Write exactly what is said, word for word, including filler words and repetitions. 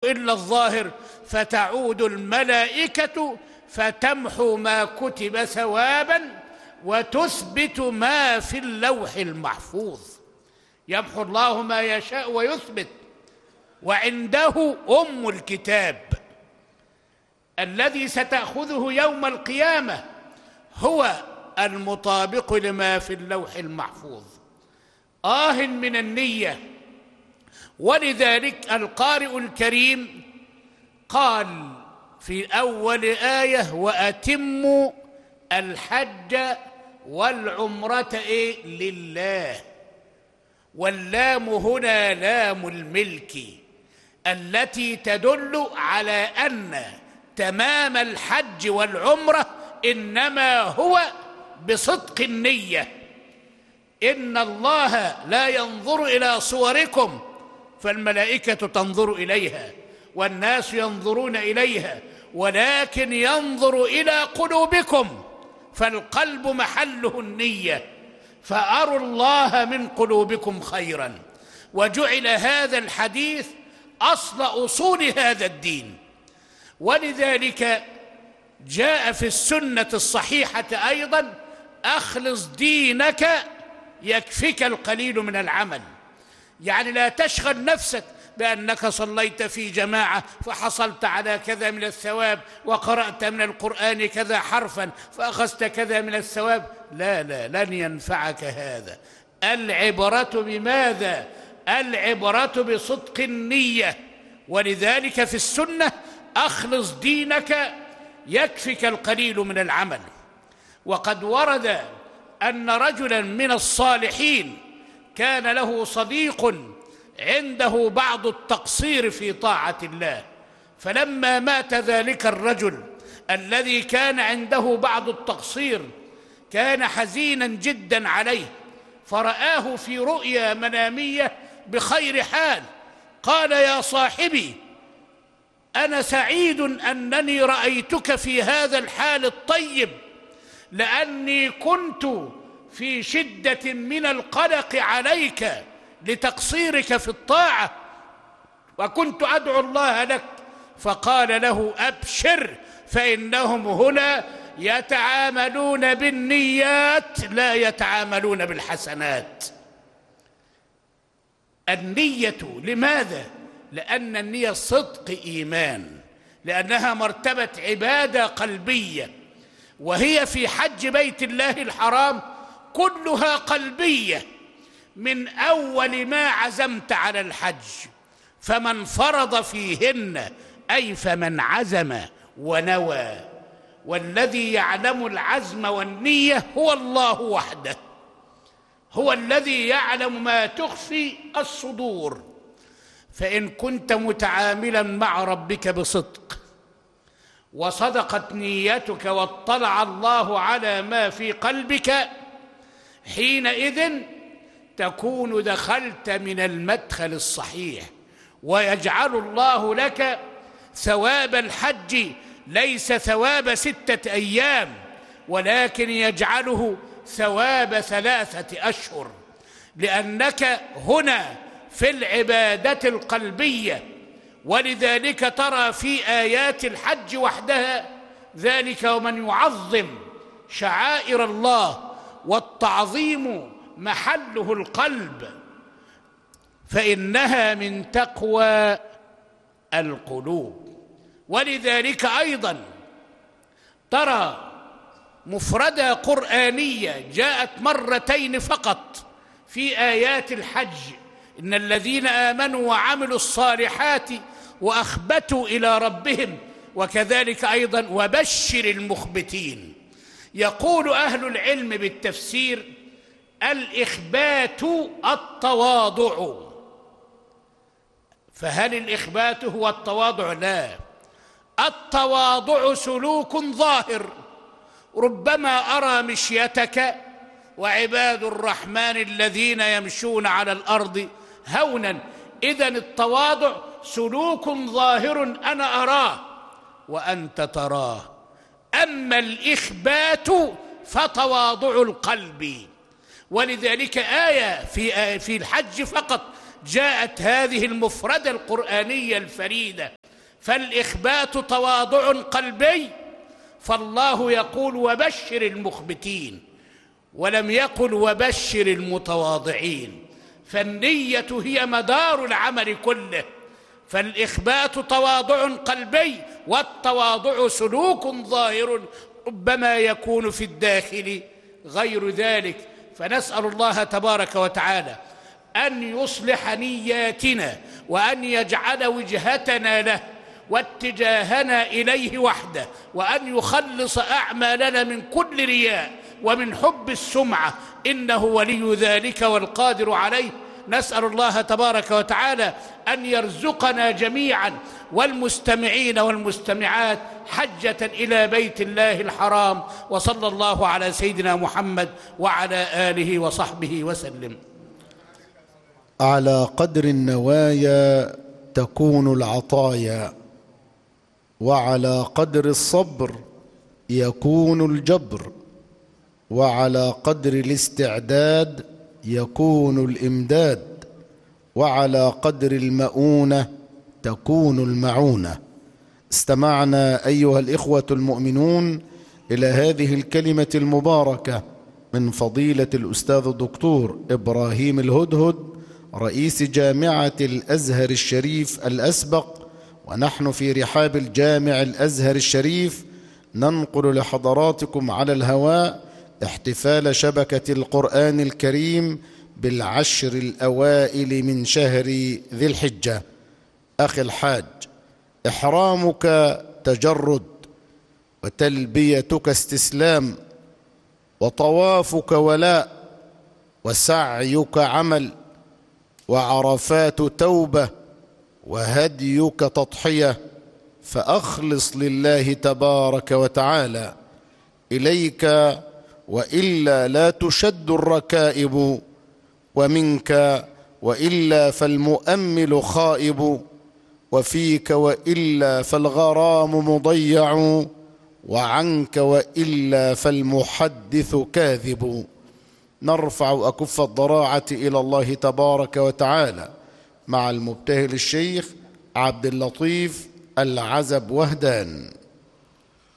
إلا الظاهر، فتعود الملائكة فتمحو ما كتب ثوابا وتثبت ما في اللوح المحفوظ. يمحو الله ما يشاء ويثبت، وعنده أم الكتاب الذي ستأخذه يوم القيامة هو المطابق لما في اللوح المحفوظ. آه من النية. ولذلك القارئ الكريم قال في أول آية: وأتموا الحج والعمرة إيه؟ لله. واللام هنا لام الملك التي تدل على أن تمام الحج والعمرة إنما هو بصدق النية. إن الله لا ينظر إلى صوركم، فالملائكة تنظر إليها والناس ينظرون إليها، ولكن ينظر إلى قلوبكم، فالقلب محله النية. فأروا الله من قلوبكم خيرا. وجعل هذا الحديث أصل أصول هذا الدين. ولذلك جاء في السنة الصحيحة أيضا: أخلص دينك يكفك القليل من العمل. يعني لا تشغل نفسك بأنك صليت في جماعة فحصلت على كذا من الثواب، وقرأت من القرآن كذا حرفا فأخذت كذا من الثواب. لا لا لن ينفعك هذا. العبرة بماذا؟ العبرة بصدق النية. ولذلك في السنة: أخلص دينك يكفك القليل من العمل. وقد ورد أن رجلا من الصالحين كان له صديق عنده بعض التقصير في طاعة الله، فلما مات ذلك الرجل الذي كان عنده بعض التقصير كان حزينا جدا عليه، فرآه في رؤيا منامية بخير حال. قال: يا صاحبي، أنا سعيد أنني رأيتك في هذا الحال الطيب، لأني كنت في شدة من القلق عليك لتقصيرك في الطاعة، وكنت أدعو الله لك. فقال له: أبشر، فإنهم هنا يتعاملون بالنيات لا يتعاملون بالحسنات. النية لماذا؟ لأن النية صدق إيمان، لأنها مرتبة عبادة قلبية، وهي في حج بيت الله الحرام كلها قلبية من أول ما عزمت على الحج. فمن فرض فيهن، أي فمن عزم ونوى، والذي يعلم العزم والنية هو الله وحده، هو الذي يعلم ما تخفي الصدور. فإن كنت متعاملا مع ربك بصدق وصدقت نيتك واطلع الله على ما في قلبك، حينئذ تكون دخلت من المدخل الصحيح، ويجعل الله لك ثواب الحج ليس ثواب ستة أيام، ولكن يجعله ثواب ثلاثة أشهر، لأنك هنا في العبادة القلبية. ولذلك ترى في آيات الحج وحدها ذلك: ومن يعظم شعائر الله، والتعظيم محله القلب، فإنها من تقوى القلوب. ولذلك أيضا ترى مفردة قرآنية جاءت مرتين فقط في آيات الحج: إن الذين آمنوا وعملوا الصالحات وأخبتوا إلى ربهم. وكذلك أيضا: وبشر المخبتين. يقول أهل العلم بالتفسير: الإخبات التواضع. فهل الإخبات هو التواضع؟ لا، التواضع سلوك ظاهر. ربما أرى مشيتك وعباد الرحمن الذين يمشون على الأرض هونا. إذن التواضع سلوك ظاهر أنا أراه وأنت تراه. أما الإخبات فتواضع القلب. ولذلك آية في آية في الحج فقط جاءت هذه المفردة القرآنية الفريدة: فالإخبات تواضع قلبي، فالله يقول وبشر المخبتين، ولم يقل وبشر المتواضعين. فالنية هي مدار العمل كله. فالإخبات تواضع قلبي، والتواضع سلوك ظاهر ربما يكون في الداخل غير ذلك. فنسأل الله تبارك وتعالى أن يصلح نياتنا، وأن يجعل وجهتنا له واتجاهنا إليه وحده، وأن يخلص أعمالنا من كل رياء ومن حب السمعة، إنه ولي ذلك والقادر عليه. نسأل الله تبارك وتعالى أن يرزقنا جميعا والمستمعين والمستمعات حجة إلى بيت الله الحرام، وصلى الله على سيدنا محمد وعلى آله وصحبه وسلم. على قدر النوايا تكون العطايا، وعلى قدر الصبر يكون الجبر، وعلى قدر الاستعداد يكون الإمداد، وعلى قدر المؤونة تكون المعونة. استمعنا أيها الإخوة المؤمنون إلى هذه الكلمة المباركة من فضيلة الأستاذ الدكتور إبراهيم الهدهد رئيس جامعة الأزهر الشريف الأسبق، ونحن في رحاب الجامع الأزهر الشريف ننقل لحضراتكم على الهواء احتفال شبكة القرآن الكريم بالعشر الأوائل من شهر ذي الحجة. أخي الحاج، إحرامك تجرد، وتلبيتك استسلام، وطوافك ولاء، وسعيك عمل، وعرفات توبة، وهديك تضحية. فأخلص لله تبارك وتعالى. إليك وإلا لا تشد الركائب، ومنك وإلا فالمؤمل خائب، وفيك وإلا فالغرام مضيع، وعنك وإلا فالمحدث كاذب. نرفع أكف الضراعة إلى الله تبارك وتعالى مع المبتهل الشيخ عبد اللطيف العزب وهدان.